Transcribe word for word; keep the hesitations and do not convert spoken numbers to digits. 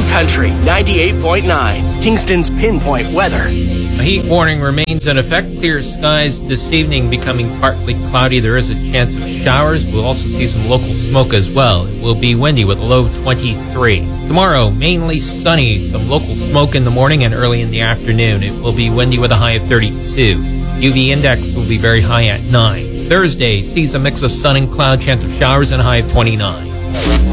Country ninety-eight point nine, Kingston's Pinpoint Weather. A heat warning remains in effect. Clear skies this evening, becoming partly cloudy. There is a chance of showers. We'll also see some local smoke as well. It will be windy with a low twenty-three. Tomorrow, mainly sunny. Some local smoke in the morning and early in the afternoon. It will be windy with a high of thirty-two. U V index will be very high at nine. Thursday sees a mix of sun and cloud, chance of showers, and a high of twenty-nine.